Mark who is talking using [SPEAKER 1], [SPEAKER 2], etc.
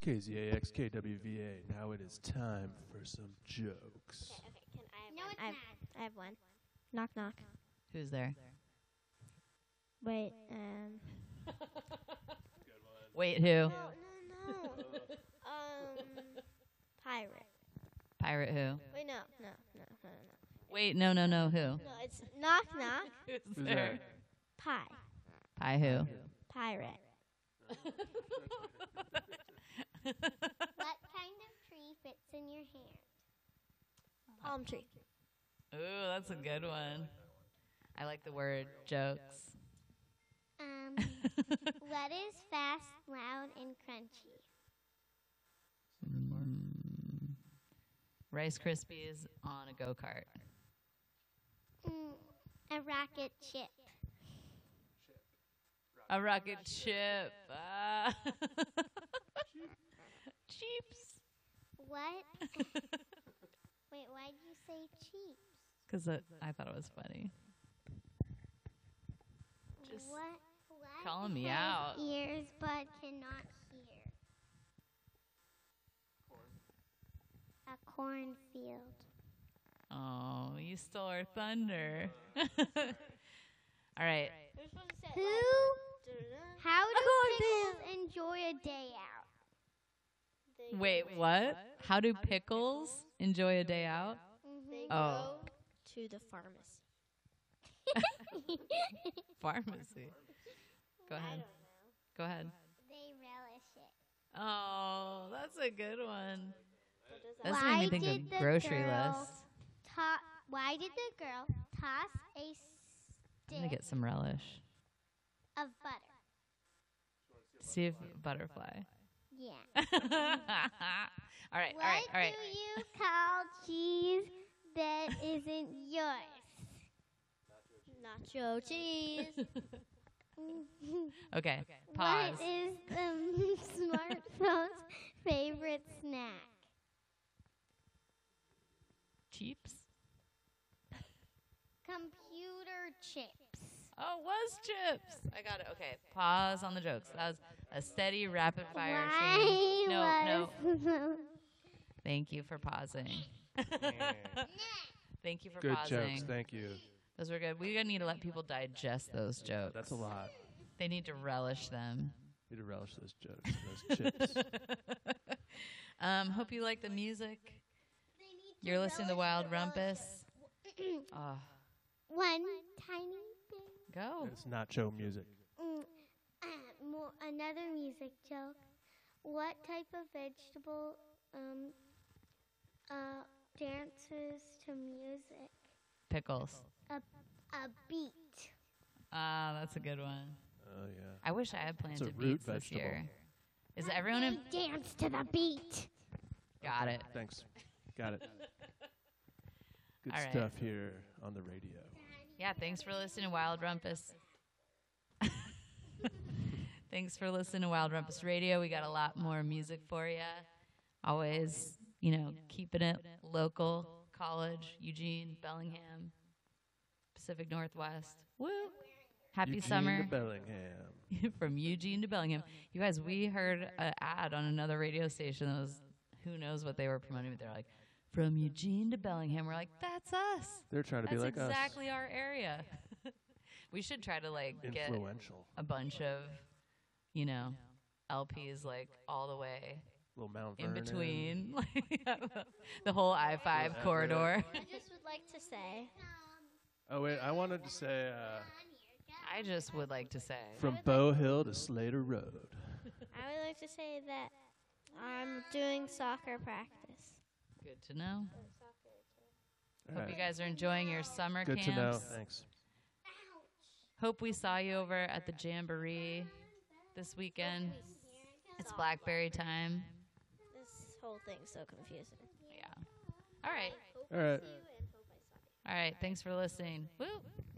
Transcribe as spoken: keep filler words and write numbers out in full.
[SPEAKER 1] K Z A X K W V A. Now it is time for some jokes.
[SPEAKER 2] Okay, okay. Can I have
[SPEAKER 3] No,
[SPEAKER 2] one?
[SPEAKER 3] it's
[SPEAKER 2] I have,
[SPEAKER 3] not.
[SPEAKER 2] I have one. Knock, knock.
[SPEAKER 4] Who's there?
[SPEAKER 2] Wait, um.
[SPEAKER 4] Wait, who?
[SPEAKER 2] No, no, no. um, pirate.
[SPEAKER 4] Pirate who?
[SPEAKER 2] Wait, no, no, no, no, no.
[SPEAKER 4] Wait, no, no, no, who?
[SPEAKER 2] No, it's knock, knock.
[SPEAKER 4] Who's
[SPEAKER 1] Who's
[SPEAKER 4] there?
[SPEAKER 1] there?
[SPEAKER 2] Pie.
[SPEAKER 4] Pie who?
[SPEAKER 2] Pirate.
[SPEAKER 3] What kind of tree fits in your hand?
[SPEAKER 2] Palm tree.
[SPEAKER 4] Ooh, that's a good one. I like the word jokes.
[SPEAKER 3] Um, what is fast, loud, and crunchy?
[SPEAKER 4] Mm. Rice Krispies on a go-kart.
[SPEAKER 3] Mm, a rocket ship.
[SPEAKER 4] A rocket ship. Ah. Cheeps.
[SPEAKER 3] What? Wait, why did you say cheap?
[SPEAKER 4] Because I thought it was funny. Just
[SPEAKER 3] what? What
[SPEAKER 4] calling me
[SPEAKER 3] has
[SPEAKER 4] out.
[SPEAKER 3] Ears but cannot hear. A cornfield.
[SPEAKER 4] Oh, you stole our thunder. All right.
[SPEAKER 3] Who? How do pickles enjoy a day out?
[SPEAKER 4] Wait, what? How do pickles enjoy a day out?
[SPEAKER 2] They
[SPEAKER 4] Oh.
[SPEAKER 2] go to the pharmacy.
[SPEAKER 4] Pharmacy. Go ahead. Go ahead.
[SPEAKER 3] They relish it.
[SPEAKER 4] Oh, that's a good one.
[SPEAKER 2] What does that
[SPEAKER 4] That's
[SPEAKER 3] Why
[SPEAKER 4] made me think
[SPEAKER 3] did
[SPEAKER 4] of
[SPEAKER 3] the
[SPEAKER 4] grocery
[SPEAKER 3] girl
[SPEAKER 4] list.
[SPEAKER 3] To- why did the girl toss a
[SPEAKER 4] I'm gonna
[SPEAKER 3] stick
[SPEAKER 4] get some relish.
[SPEAKER 3] of butter?
[SPEAKER 4] See if butterfly.
[SPEAKER 3] Yeah.
[SPEAKER 4] all right,
[SPEAKER 3] What
[SPEAKER 4] all right, all right.
[SPEAKER 3] do you call cheese that isn't yours?
[SPEAKER 2] Nacho cheese.
[SPEAKER 4] Okay, pause.
[SPEAKER 3] What is the smartphone's favorite snack?
[SPEAKER 4] Cheeps?
[SPEAKER 3] Computer chips.
[SPEAKER 4] Oh, it was chips. I got it. Okay, pause on the jokes. That was a steady, rapid fire.
[SPEAKER 3] Why
[SPEAKER 4] Shane. No, no.
[SPEAKER 3] was
[SPEAKER 4] Thank you for pausing. Thank you for
[SPEAKER 1] Good
[SPEAKER 4] pausing.
[SPEAKER 1] jokes. Thank you.
[SPEAKER 4] Those were good. We need to let people digest those jokes.
[SPEAKER 1] That's a lot.
[SPEAKER 4] They need to relish them.
[SPEAKER 1] Need to relish those jokes, those chips.
[SPEAKER 4] um, hope you like the music. You're listening to Wild Rumpus. Oh,
[SPEAKER 3] One tiny thing.
[SPEAKER 4] go.
[SPEAKER 1] It's nacho music.
[SPEAKER 3] Mm, uh, more, another music joke. What type of vegetable um, uh, dances to music?
[SPEAKER 4] Pickles.
[SPEAKER 3] A, a beet.
[SPEAKER 4] Ah, that's a good one.
[SPEAKER 1] Oh, yeah.
[SPEAKER 4] I wish I had
[SPEAKER 1] It's a
[SPEAKER 4] planted
[SPEAKER 1] root
[SPEAKER 4] beets this
[SPEAKER 1] vegetable.
[SPEAKER 4] year. Is everyone in?
[SPEAKER 3] They dance to the beat.
[SPEAKER 4] Got it.
[SPEAKER 1] Thanks. Got it. Good
[SPEAKER 4] All right.
[SPEAKER 1] stuff here on the radio.
[SPEAKER 4] Yeah, thanks for listening to Wild Rumpus. Thanks for listening to Wild Rumpus Radio. We got a lot more music for you. Always, you know, keeping it local, college, Eugene, Bellingham, Pacific Northwest. Woo! Happy
[SPEAKER 1] Eugene
[SPEAKER 4] summer.
[SPEAKER 1] to Bellingham.
[SPEAKER 4] From Eugene to Bellingham. You guys, we heard an ad on another radio station that was, who knows what they were promoting, but they're like, from Eugene to Bellingham. We're like, that's us.
[SPEAKER 1] They're trying to
[SPEAKER 4] That's
[SPEAKER 1] be like
[SPEAKER 4] exactly our area. We should try to like
[SPEAKER 1] us.
[SPEAKER 4] get
[SPEAKER 1] Influential.
[SPEAKER 4] a bunch of, you know, L Ps like all the way
[SPEAKER 1] Little Mount
[SPEAKER 4] in
[SPEAKER 1] Vernon.
[SPEAKER 4] between, like the whole I five
[SPEAKER 1] Little
[SPEAKER 4] corridor.
[SPEAKER 2] I just would like to say,
[SPEAKER 1] Oh, wait. I wanted to say uh,
[SPEAKER 4] I just would like to say,
[SPEAKER 1] from Bow Hill to Slater Road.
[SPEAKER 2] I would like to say that I'm doing soccer practice.
[SPEAKER 4] good to know.
[SPEAKER 1] All
[SPEAKER 4] Hope
[SPEAKER 1] right.
[SPEAKER 4] you guys are enjoying your summer
[SPEAKER 1] Good
[SPEAKER 4] camps.
[SPEAKER 1] to know. Thanks.
[SPEAKER 4] Hope we saw you over at the Jamboree this weekend. It's Blackberry time.
[SPEAKER 2] This whole thing's so confusing.
[SPEAKER 4] Yeah. All right.
[SPEAKER 2] Hope
[SPEAKER 1] All
[SPEAKER 2] I
[SPEAKER 1] right.
[SPEAKER 2] see you and hope I saw you.
[SPEAKER 4] All right. Thanks for listening. Woo.